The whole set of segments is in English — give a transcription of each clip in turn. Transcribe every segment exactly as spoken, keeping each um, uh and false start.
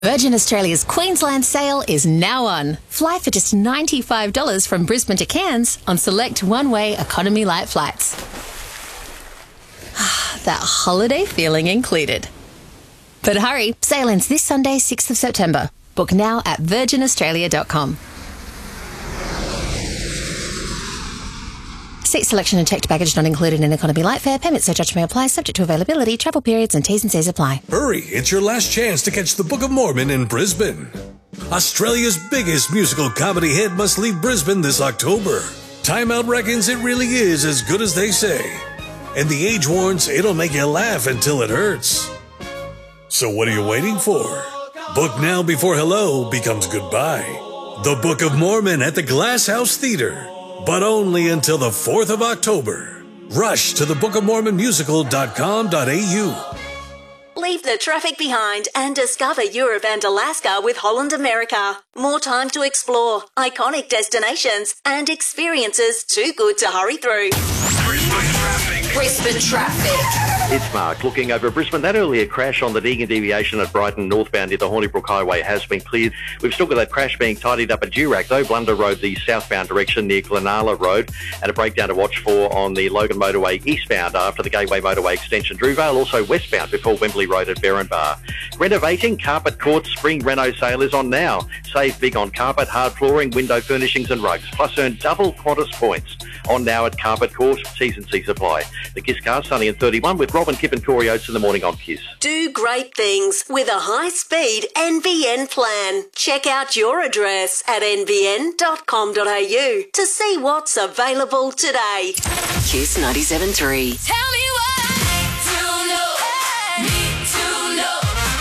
Virgin Australia's Queensland sale is now on. Fly for just ninety-five dollars from Brisbane to Cairns on select one-way economy light flights. That holiday feeling included. But hurry, sale ends this Sunday, sixth of September. Book now at virgin australia dot com. Seat selection and checked baggage not included in economy light fare. Payment surcharge may apply, subject to availability, travel periods and T's and C's apply. Hurry, it's your last chance to catch the Book of Mormon in Brisbane. Australia's biggest musical comedy hit must leave Brisbane this October. Time Out reckons it really is as good as they say. And The Age warns it'll make you laugh until it hurts. So what are you waiting for? Book now before hello becomes goodbye. The Book of Mormon at the Glass House Theatre. But only until the fourth of October. Rush to the book of mormon musical dot com dot a u. Leave the traffic behind and discover Europe and Alaska with Holland America. More time to explore, iconic destinations and experiences too good to hurry through. Brisbane traffic. Brisbane traffic. It's Mark looking over Brisbane. That earlier crash on the Deagon deviation at Brighton northbound near the Hornibrook Highway has been cleared. We've still got that crash being tidied up at Durack though, Blunder Road, the southbound direction near Glenala Road, and a breakdown to watch for on the Logan Motorway eastbound after the Gateway Motorway extension. Drewvale also westbound before Wembley Road at Berrinbar. Renovating, Carpet Court Spring Reno sale is on now. Save big on carpet, hard flooring, window furnishings and rugs, plus earn double Qantas points. On now at Carpet Court, T's and C's apply. The Kiss Car, Sunny and thirty-one with Robin, Kip and Corey Oates in the morning on Kiss. Do great things with a high-speed N B N plan. Check out your address at n b n dot com dot a u to see what's available today. Kiss ninety-seven point three. Tell me what I need to know. Need to know.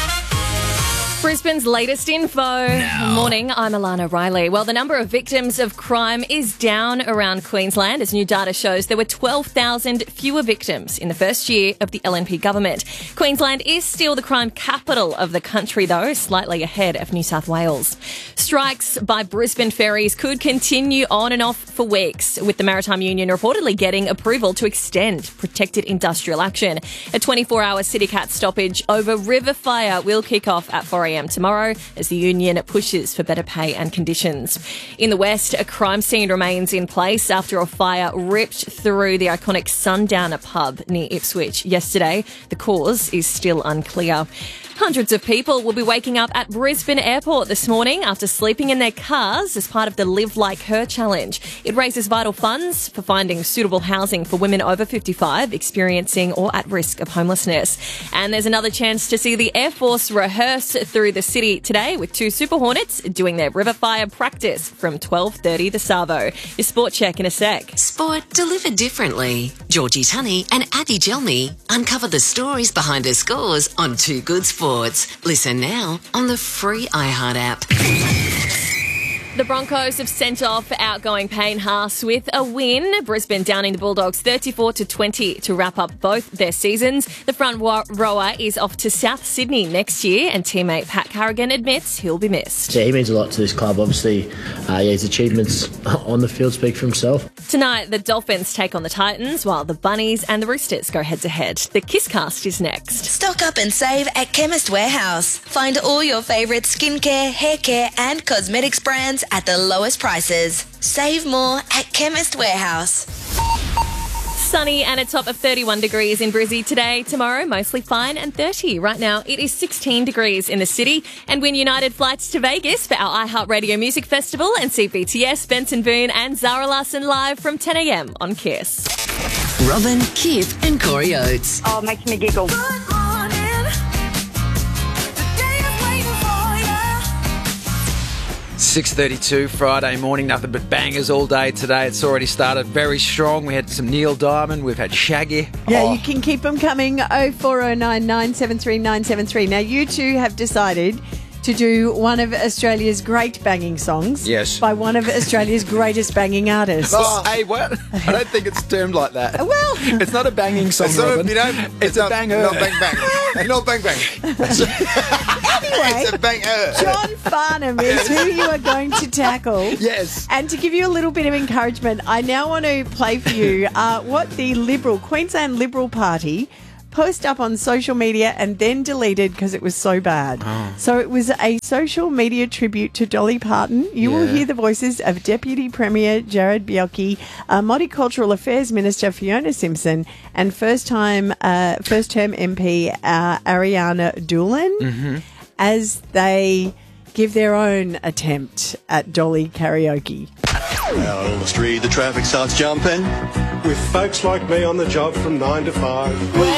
Brisbane's latest info. Now. Morning, I'm Alana Riley. Well, the number of victims of crime is down around Queensland as new data shows there were twelve thousand fewer victims in the first year of the L N P government. Queensland is still the crime capital of the country, though, slightly ahead of New South Wales. Strikes by Brisbane ferries could continue on and off for weeks, with the Maritime Union reportedly getting approval to extend protected industrial action. A twenty-four hour CityCat stoppage over river fire will kick off at four a.m. tomorrow as the union pushes for better pay and conditions. In the west, a crime scene remains in place after a fire ripped through the iconic Sundowner pub near Ipswich yesterday. The cause is still unclear. Hundreds of people will be waking up at Brisbane Airport this morning after sleeping in their cars as part of the Live Like Her challenge. It raises vital funds for finding suitable housing for women over fifty-five experiencing or at risk of homelessness. And there's another chance to see the Air Force rehearse through the city today with two Super Hornets doing their river fire practice from twelve thirty the Savo. Your sport check in a sec. Sport delivered differently. Georgie Tunney and Addy Gelmy uncover the stories behind her scores on Too Good Sports. Listen now on the free iHeart app. The Broncos have sent off outgoing Payne Haas with a win. Brisbane downing the Bulldogs thirty-four to twenty to wrap up both their seasons. The front rower is off to South Sydney next year, and teammate Pat Carrigan admits he'll be missed. Yeah, he means a lot to this club. Obviously, uh, yeah, his achievements on the field speak for himself. Tonight, the Dolphins take on the Titans, while the Bunnies and the Roosters go head-to-head. The Kisscast is next. Stock up and save at Chemist Warehouse. Find all your favourite skincare, hair care and cosmetics brands at the lowest prices. Save more at Chemist Warehouse. Sunny and a top of thirty-one degrees in Brizzy today. Tomorrow, mostly fine and thirty. Right now, it is sixteen degrees in the city. And win United flights to Vegas for our iHeartRadio Music Festival and see B T S, Benson Boone and Zara Larsson live from ten a.m. on Kiss. Robin, Kip and Corey Oates. Oh, it makes me giggle. six thirty-two Friday morning, nothing but bangers all day today. It's already started very strong. We had some Neil Diamond, we've had Shaggy. Yeah, oh. You can keep them coming. oh four oh nine, nine seven three, nine seven three. Now, you two have decided to do one of Australia's great banging songs. Yes. By one of Australia's greatest banging artists. Oh, hey, what? I don't think it's termed like that. Well, it's not a banging song, it's not Robin. A, you know, it's, it's a not, banger. Not bang bang. Not bang bang. Anyway, it's a banger. John Farnham is who you are going to tackle. Yes. And to give you a little bit of encouragement, I now want to play for you uh, what the Liberal, Queensland Liberal Party post up on social media and then deleted because it was so bad. Oh. So it was a social media tribute to Dolly Parton. You will Yeah. hear the voices of Deputy Premier Jared Bielke, uh, Multicultural Affairs Minister Fiona Simpson, and first-time, uh, first-term M P uh, Ariana Doolan Mm-hmm. as they give their own attempt at Dolly karaoke. Out on the street, the traffic starts jumping. With folks like me on the job from nine to five.